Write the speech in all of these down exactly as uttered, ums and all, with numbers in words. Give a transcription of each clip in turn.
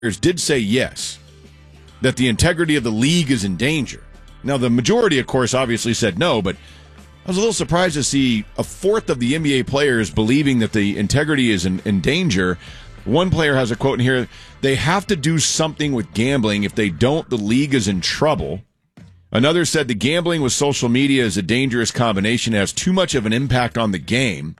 did say yes, that the integrity of the league is in danger. Now, the majority, of course, obviously said no, but I was a little surprised to see a fourth of the N B A players believing that the integrity is in, in danger. One player has a quote in here, they have to do something with gambling. If they don't, the league is in trouble. Another said the gambling with social media is a dangerous combination. It has too much of an impact on the game.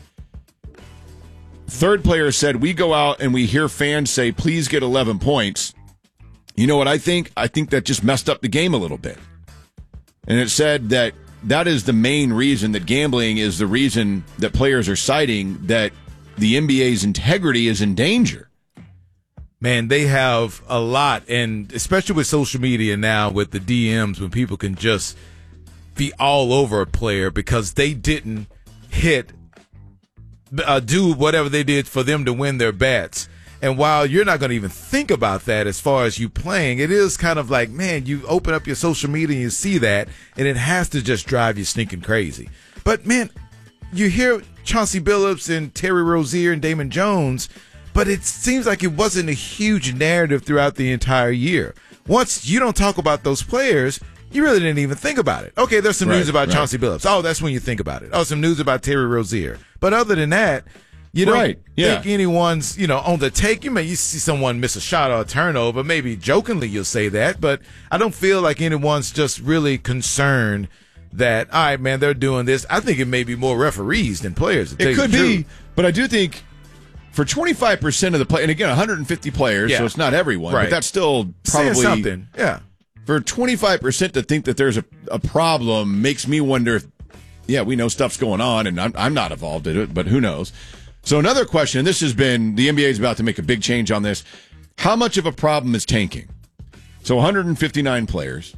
Third player said, we go out and we hear fans say, please get eleven points. You know what I think? I think that just messed up the game a little bit. And it said that that is the main reason that gambling is the reason that players are citing that the N B A's integrity is in danger. Man, they have a lot, and especially with social media now with the D Ms, when people can just be all over a player because they didn't hit, uh, do whatever they did for them to win their bets. And while you're not going to even think about that as far as you playing, it is kind of like, man, you open up your social media and you see that, and it has to just drive you stinking crazy. But, man, you hear Chauncey Billups and Terry Rozier and Damon Jones, but it seems like it wasn't a huge narrative throughout the entire year. Once you don't talk about those players, you really didn't even think about it. Okay, there's some right, news about right. Chauncey Billups. Oh, that's when you think about it. Oh, some news about Terry Rozier. But other than that, you don't right. yeah. think anyone's, you know, on the take. You may you see someone miss a shot or a turnover. Maybe jokingly you'll say that, but I don't feel like anyone's just really concerned that, all right, man, they're doing this. I think it may be more referees than players. It could be, but I do think for twenty-five percent of the play, and again, one hundred fifty players, yeah. so it's not everyone, right. but that's still probably saying something. Yeah. For twenty-five percent to think that there's a, a problem makes me wonder if, yeah, we know stuff's going on, and I'm, I'm not involved in it, but who knows? So another question, and this has been, the N B A is about to make a big change on this. How much of a problem is tanking? So one hundred fifty-nine players.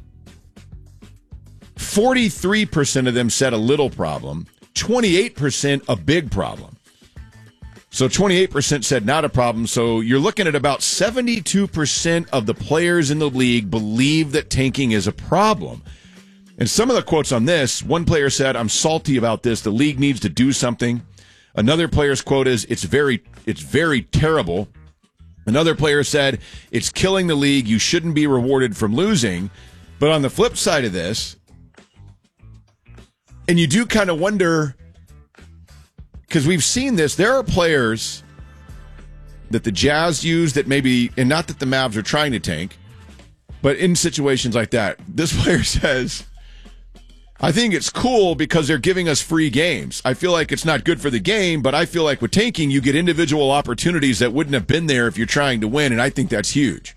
forty-three percent of them said a little problem. twenty-eight percent a big problem. So twenty-eight percent said not a problem. So you're looking at about seventy-two percent of the players in the league believe that tanking is a problem. And some of the quotes on this, one player said, I'm salty about this. The league needs to do something. Another player's quote is, it's very, it's very terrible. Another player said, it's killing the league. You shouldn't be rewarded from losing. But on the flip side of this, and you do kind of wonder, because we've seen this, there are players that the Jazz use that maybe, and not that the Mavs are trying to tank, but in situations like that, this player says, I think it's cool because they're giving us free games. I feel like it's not good for the game, but I feel like with tanking, you get individual opportunities that wouldn't have been there if you're trying to win, and I think that's huge.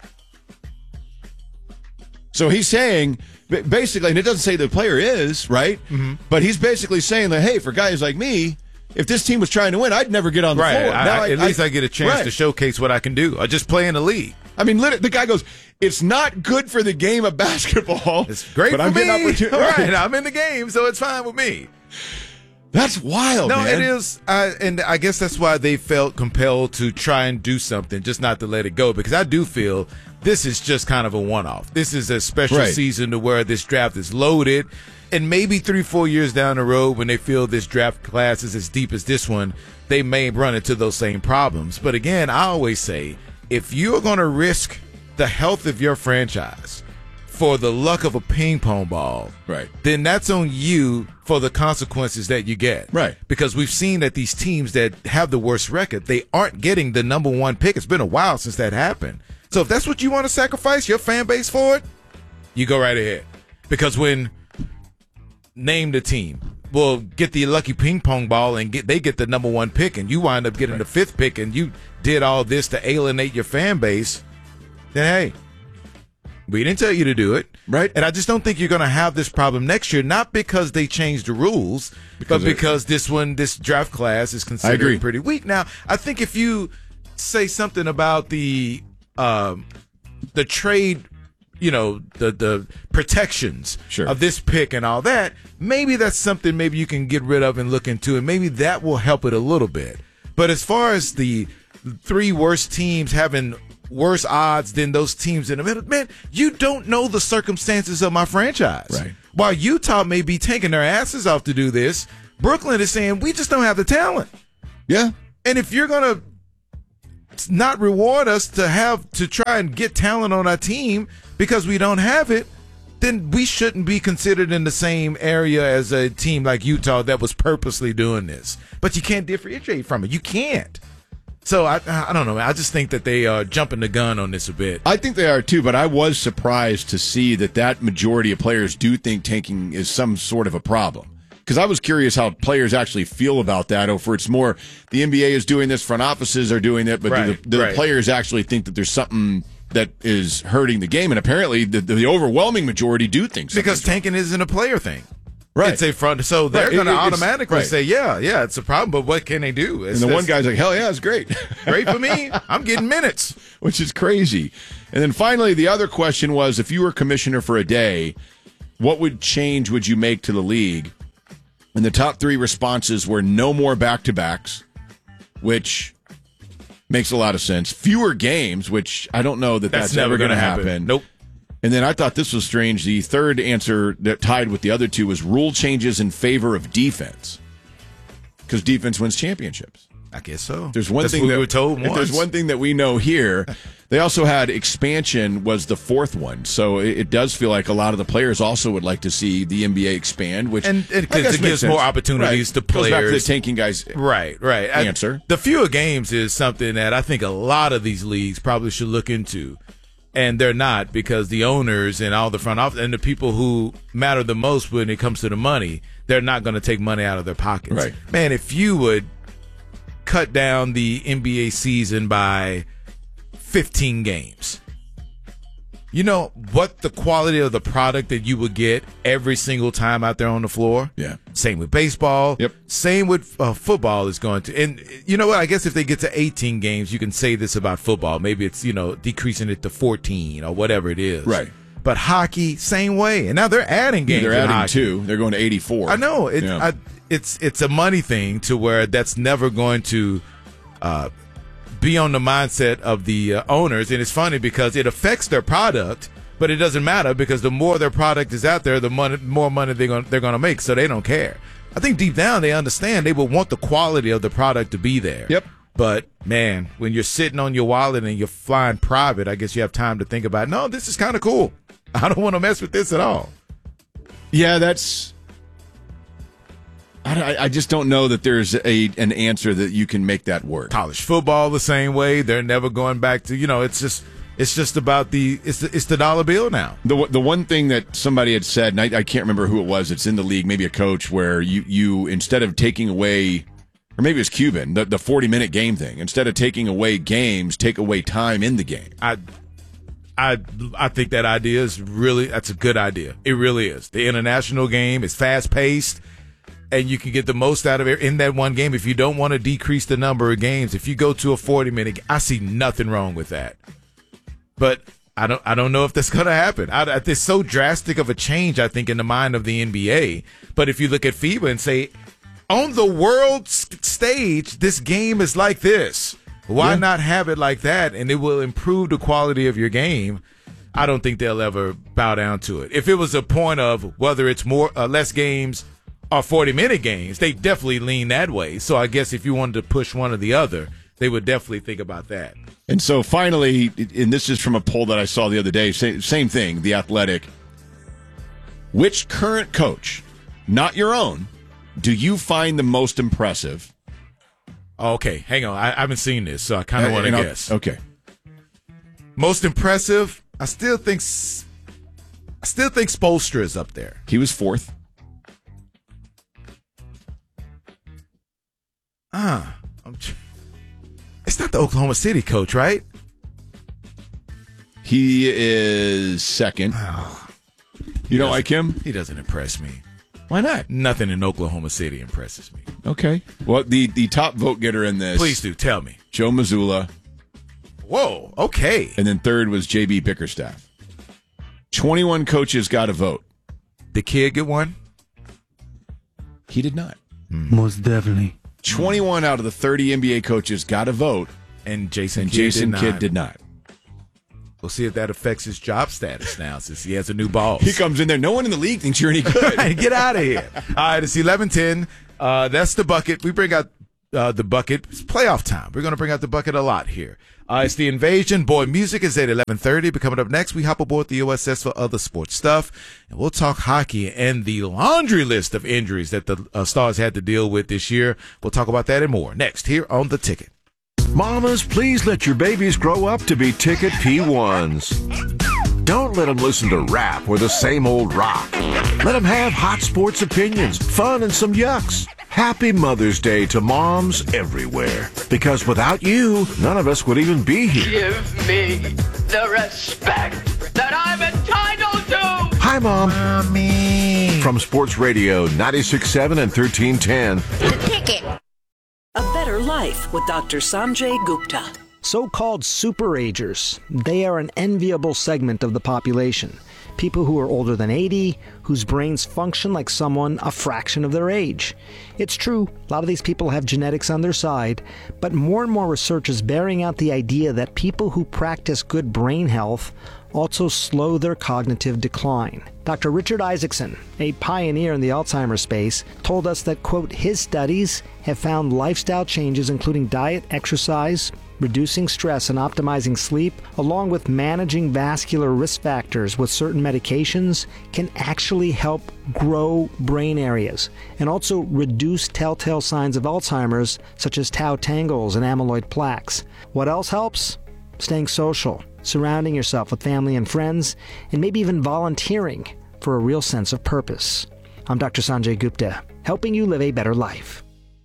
So he's saying, basically, and it doesn't say the player is, right? Mm-hmm. But he's basically saying that, hey, for guys like me, if this team was trying to win, I'd never get on the right. floor. I, now I, I, at least I, I get a chance right. to showcase what I can do. I just play in the league. I mean, literally, the guy goes, it's not good for the game of basketball. It's great but for I'm me. getting opportunity. Right. Right. I'm in the game, so it's fine with me. That's wild, no, man. it is. I, and I guess that's why they felt compelled to try and do something, just not to let it go, because I do feel this is just kind of a one-off. This is a special right. season to where this draft is loaded, and maybe three, four years down the road when they feel this draft class is as deep as this one, they may run into those same problems. But again, I always say, if you're going to risk the health of your franchise for the luck of a ping pong ball, right, then that's on you for the consequences that you get. Right. Because we've seen that these teams that have the worst record, they aren't getting the number one pick. It's been a while since that happened. So if that's what you want to sacrifice your fan base for it, you go right ahead. Because when name the team will get the lucky ping pong ball and get they get the number one pick, and you wind up getting right. the fifth pick, and you did all this to alienate your fan base, then hey, we didn't tell you to do it. Right. And I just don't think you're going to have this problem next year, not because they changed the rules, because but because this one, this draft class is considered pretty weak. Now, I think if you say something about the um, the trade, you know, the, the protections sure. of this pick and all that, maybe that's something maybe you can get rid of and look into, and maybe that will help it a little bit. But as far as the three worst teams having worse odds than those teams in the middle, man, you don't know the circumstances of my franchise. Right. While Utah may be taking their asses off to do this, Brooklyn is saying we just don't have the talent. Yeah. And if you're going to not reward us to have to try and get talent on our team because we don't have it, then we shouldn't be considered in the same area as a team like Utah that was purposely doing this. But you can't differentiate from it. You can't. So I I don't know. I just think that they are jumping the gun on this a bit. I think they are too, but I was surprised to see that that majority of players do think tanking is some sort of a problem. Because I was curious how players actually feel about that, or if it's more the N B A is doing this, front offices are doing it, but right, do the, do right. the players actually think that there's something that is hurting the game? And apparently the, the overwhelming majority do think so. Because tanking isn't a player thing. Right. It's a front, so they're Right. going to It- it's- automatically right. say, yeah, yeah, it's a problem, but what can they do? It's, And the one that's guy's like, hell yeah, it's great. great for me. I'm getting minutes. Which is crazy. And then finally, the other question was, if you were commissioner for a day, what would change would you make to the league? And the top three responses were no more back-to-backs, which makes a lot of sense. Fewer games, which I don't know that that's, That's never ever going to gonna happen. happen. Nope. And then I thought this was strange. The third answer that tied with the other two was rule changes in favor of defense, because defense wins championships. I guess so. There's one That's thing what that we were told if once. there's one thing that we know here. They also had expansion was the fourth one, so it, it does feel like a lot of the players also would like to see the N B A expand, which And it- I guess it makes gives sense. more opportunities to Goes back to the players. tanking guys. Right, right. I- Answer. the fewer games is something that I think a lot of these leagues probably should look into. And they're not, because the owners and all the front office and the people who matter the most when it comes to the money, they're not going to take money out of their pockets. Right. Man, if you would cut down the N B A season by fifteen games, you know what the quality of the product that you would get every single time out there on the floor? Yeah. Same with baseball. Yep. Same with uh, football is going to. And you know what? I guess if they get to eighteen games, you can say this about football. Maybe it's, you know, decreasing it to fourteen or whatever it is. Right. But hockey, same way. And now they're adding games. They're in adding hockey. two. They're going to eighty-four. I know. It, Yeah. I, it's it's a money thing to where that's never going to uh, be on the mindset of the uh, owners. And it's funny because it affects their product, but it doesn't matter because the more their product is out there, the money, more money they're going they're going to make. So they don't care. I think deep down they understand they will want the quality of the product to be there. Yep. But man, when you're sitting on your wallet and you're flying private, I guess you have time to think about, no, this is kind of cool. I don't want to mess with this at all. Yeah, that's. I, I just don't know that there's a an answer that you can make that work. College football the same way. They're never going back to, you know, it's just it's just about the it's the, it's the dollar bill now. The the one thing that somebody had said, and I, I can't remember who it was. It's in the league, maybe a coach, where you you instead of taking away, or maybe it was Cuban, the the forty minute game thing. Instead of taking away games, take away time in the game. I I I think that idea is really that's a good idea. It really is. The international game is fast paced. And you can get the most out of it in that one game. If you don't want to decrease the number of games, if you go to a forty minute, I see nothing wrong with that. But I don't, I don't know if that's going to happen. I, I, it's so drastic of a change, I think, in the mind of the N B A. But if you look at FIBA and say, on the world stage, this game is like this. Why Yeah. not have it like that? And it will improve the quality of your game. I don't think they'll ever bow down to it. If it was a point of whether it's more, uh, less games or forty minute games, they definitely lean that way. So I guess if you wanted to push one or the other, they would definitely think about that. And so finally, and this is from a poll that I saw the other day, same, same thing, The Athletic. Which current coach, not your own, do you find the most impressive? Okay, hang on. I, I haven't seen this, so I kind of want to And I'll- guess. Okay. Most impressive, I still think S- I still think Spoelstra is up there. He was fourth. Ah, I'm tr- it's not the Oklahoma City coach, right? He is second. You don't like him? He doesn't impress me. Why not? Nothing in Oklahoma City impresses me. Okay. Well, the, the top vote getter in this, Please do tell me. Joe Mazzulla, Whoa, okay. and then third was J B Bickerstaff. twenty-one coaches got a vote. The kid get one? He did not. Most definitely. twenty-one out of the thirty N B A coaches got a vote, And Jason and Kidd Jason did Kidd not. did not. We'll see if that affects his job status now since he has a new boss. He comes in there. No one in the league thinks you're any good. Hey, get out of here. All right, it's eleven ten. Uh, that's the bucket. We bring out uh, the bucket. It's playoff time. We're going to bring out the bucket a lot here. Uh, it's the Invasion. Boy, music is at eleven thirty. But coming up next, we hop aboard the U S S for other sports stuff. And we'll talk hockey and the laundry list of injuries that the uh, Stars had to deal with this year. We'll talk about that and more next here on The Ticket. Mamas, please let your babies grow up to be Ticket P ones. Don't let them listen to rap or the same old rock. Let them have hot sports opinions, fun, and some yucks. Happy Mother's Day to moms everywhere. Because without you, none of us would even be here. Give me the respect that I'm entitled to! Hi, Mom. Mommy. From Sports Radio ninety-six point seven and thirteen ten. The Ticket. A Better Life with Doctor Sanjay Gupta. So-called superagers. They are an enviable segment of the population. People who are older than eighty, whose brains function like someone a fraction of their age. It's true, a lot of these people have genetics on their side, but more and more research is bearing out the idea that people who practice good brain health also slow their cognitive decline. Doctor Richard Isaacson, a pioneer in the Alzheimer's space, told us that, quote, his studies have found lifestyle changes including diet, exercise, reducing stress and optimizing sleep, along with managing vascular risk factors with certain medications, can actually help grow brain areas and also reduce telltale signs of Alzheimer's, such as tau tangles and amyloid plaques. What else helps? Staying social, surrounding yourself with family and friends, and maybe even volunteering for a real sense of purpose. I'm Doctor Sanjay Gupta, helping you live a better life.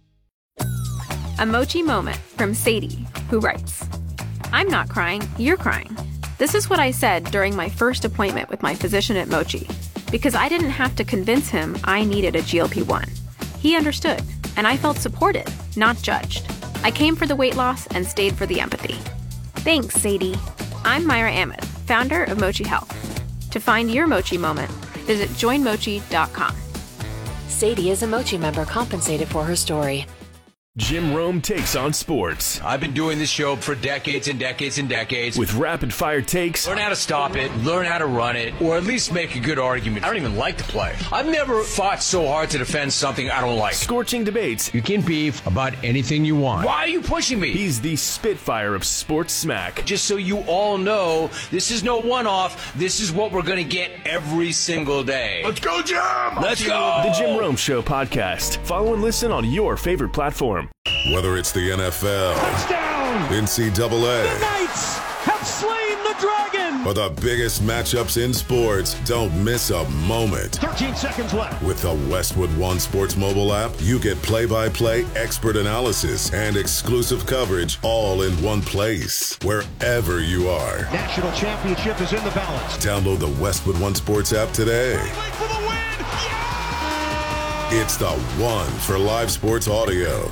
A Mochi moment from Sadie, who writes, I'm not crying, you're crying. This is what I said during my first appointment with my physician at Mochi, because I didn't have to convince him I needed a G L P one. He understood, and I felt supported, not judged. I came for the weight loss and stayed for the empathy. Thanks, Sadie. I'm Myra Ahmed, founder of Mochi Health. To find your Mochi moment, visit join mochi dot com. Sadie is a Mochi member compensated for her story. Jim Rome takes on sports. I've been doing this show for decades and decades and decades. With rapid-fire takes. Learn how to stop it, learn how to run it, or at least make a good argument. I don't even like to play. I've never fought so hard to defend something I don't like. Scorching debates. You can beef about anything you want. Why are you pushing me? He's the Spitfire of sports smack. Just so you all know, this is no one-off. This is what we're going to get every single day. Let's go, Jim! Let's go! The Jim Rome Show podcast. Follow and listen on your favorite platform. Whether it's the N F L, touchdown, N C double A, the Knights have slain the dragon, or the biggest matchups in sports, don't miss a moment. thirteen seconds left. With the Westwood One Sports mobile app, you get play-by-play expert analysis and exclusive coverage all in one place, wherever you are. National championship is in the balance. Download the Westwood One Sports app today. For the win. Yeah! It's the one for live sports audio.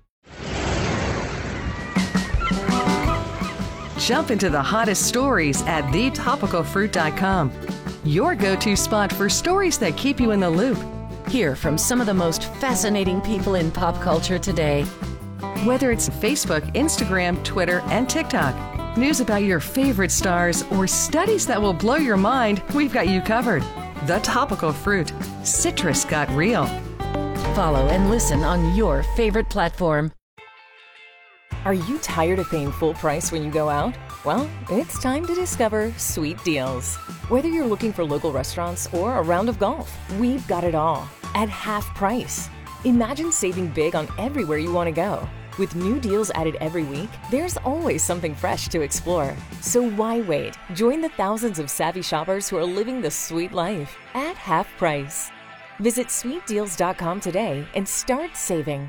Jump into the hottest stories at the topical fruit dot com. Your go-to spot for stories that keep you in the loop. Hear from some of the most fascinating people in pop culture today. Whether it's Facebook, Instagram, Twitter, and TikTok, news about your favorite stars, or studies that will blow your mind, we've got you covered. The Topical Fruit. Citrus got real. Follow and listen on your favorite platform. Are you tired of paying full price when you go out? Well, it's time to discover Sweet Deals. Whether you're looking for local restaurants or a round of golf, we've got it all at half price. Imagine saving big on everywhere you want to go. With new deals added every week, there's always something fresh to explore. So why wait? Join the thousands of savvy shoppers who are living the sweet life at half price. Visit sweet deals dot com today and start saving.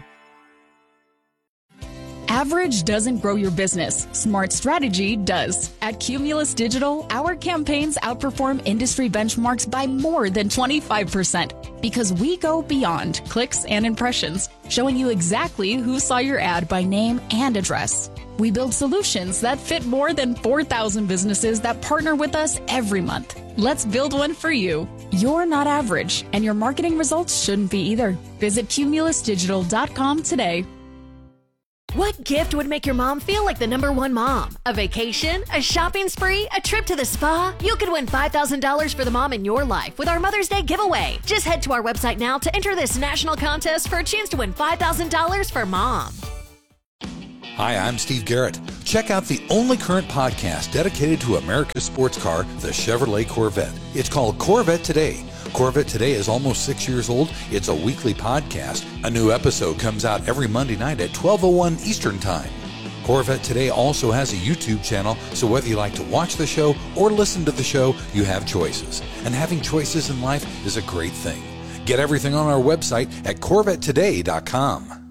Average doesn't grow your business. Smart strategy does. At Cumulus Digital, our campaigns outperform industry benchmarks by more than twenty-five percent because we go beyond clicks and impressions, showing you exactly who saw your ad by name and address. We build solutions that fit more than four thousand businesses that partner with us every month. Let's build one for you. You're not average, and your marketing results shouldn't be either. Visit cumulus digital dot com today. What gift would make your mom feel like the number one mom? A vacation? A shopping spree? A trip to the spa? You could win five thousand dollars for the mom in your life with our Mother's Day giveaway. Just head to our website now to enter this national contest for a chance to win five thousand dollars for mom. Hi, I'm Steve Garrett. Check out the only current podcast dedicated to America's sports car, the Chevrolet Corvette. It's called Corvette Today. Corvette Today is almost six years old. It's a weekly podcast. A new episode comes out every Monday night at twelve oh one Eastern Time. Corvette Today also has a YouTube channel, so whether you like to watch the show or listen to the show, you have choices. And having choices in life is a great thing. Get everything on our website at corvette today dot com.